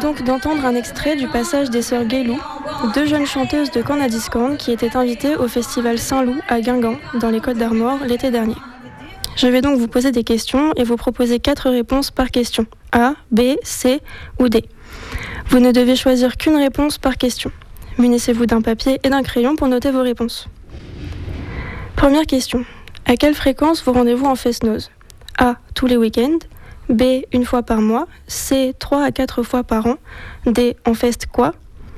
donc d'entendre un extrait du passage des sœurs Gaylou, deux jeunes chanteuses de Cornadiscan qui étaient invitées au festival Saint-Loup à Guingamp, dans les Côtes-d'Armor, l'été dernier. Je vais donc vous poser des questions et vous proposer 4 réponses par question. A, B, C ou D. Vous ne devez choisir qu'une réponse par question. Munissez-vous d'un papier et d'un crayon pour noter vos réponses. Première question. À quelle fréquence vous rendez-vous en fest-noz ? A, tous les week-ends. B, une fois par mois. C, 3 à 4 fois par an. D, en fest quoi ?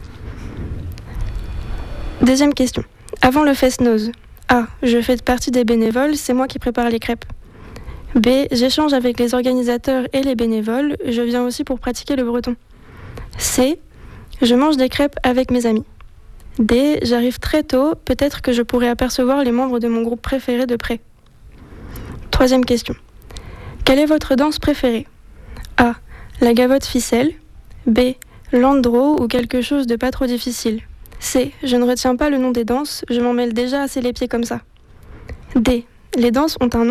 Deuxième question. Avant le fest-noz. A, je fais partie des bénévoles, c'est moi qui prépare les crêpes. B, j'échange avec les organisateurs et les bénévoles, je viens aussi pour pratiquer le breton. C, je mange des crêpes avec mes amis. D, j'arrive très tôt, peut-être que je pourrais apercevoir les membres de mon groupe préféré de près. Troisième question. Quelle est votre danse préférée ? A, la gavotte ficelle. B, l'andro ou quelque chose de pas trop difficile. C, je ne retiens pas le nom des danses, je m'en mêle déjà assez les pieds comme ça. D, les danses ont un nom ?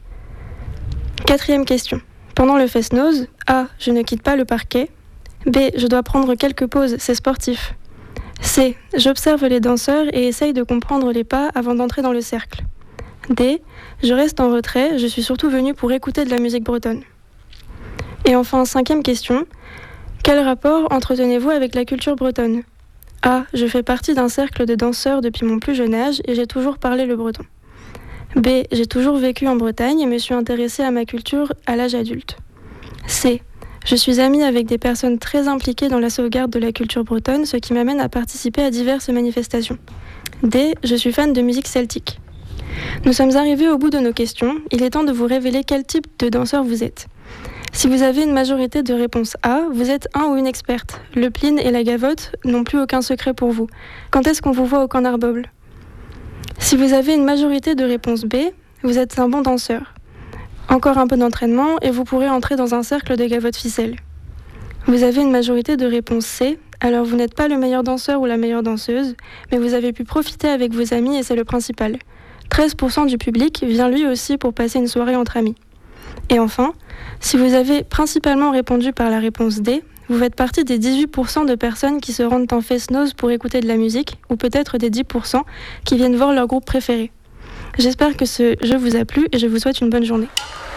Quatrième question. Pendant le fest-noz, A, je ne quitte pas le parquet. B, je dois prendre quelques pauses, c'est sportif. C, j'observe les danseurs et essaye de comprendre les pas avant d'entrer dans le cercle. D, je reste en retrait, je suis surtout venue pour écouter de la musique bretonne. Et enfin, cinquième question. Quel rapport entretenez-vous avec la culture bretonne ? A, je fais partie d'un cercle de danseurs depuis mon plus jeune âge et j'ai toujours parlé le breton. B, j'ai toujours vécu en Bretagne et me suis intéressée à ma culture à l'âge adulte. C, je suis amie avec des personnes très impliquées dans la sauvegarde de la culture bretonne, ce qui m'amène à participer à diverses manifestations. D, je suis fan de musique celtique. Nous sommes arrivés au bout de nos questions, il est temps de vous révéler quel type de danseur vous êtes. Si vous avez une majorité de réponse A, vous êtes un ou une experte. Le plin et la gavotte n'ont plus aucun secret pour vous. Quand est-ce qu'on vous voit au Cornarboble ? Si vous avez une majorité de réponse B, vous êtes un bon danseur. Encore un peu d'entraînement et vous pourrez entrer dans un cercle de gavotte ficelle. Vous avez une majorité de réponse C, alors vous n'êtes pas le meilleur danseur ou la meilleure danseuse, mais vous avez pu profiter avec vos amis et c'est le principal. 13% du public vient lui aussi pour passer une soirée entre amis. Et enfin, si vous avez principalement répondu par la réponse D, vous faites partie des 18% de personnes qui se rendent en fest-noz pour écouter de la musique, ou peut-être des 10% qui viennent voir leur groupe préféré. J'espère que ce jeu vous a plu et je vous souhaite une bonne journée.